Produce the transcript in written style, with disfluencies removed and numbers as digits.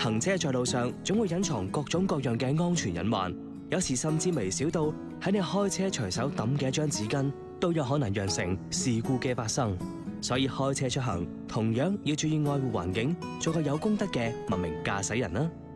行車在路上總會隱藏各種各樣嘅安全隱患，有時甚至微小到喺你開車隨手抌嘅一張紙巾，都有可能釀成事故嘅發生。所以開車出行同樣要注意愛護環境，做個有公德嘅文明駕駛人啦。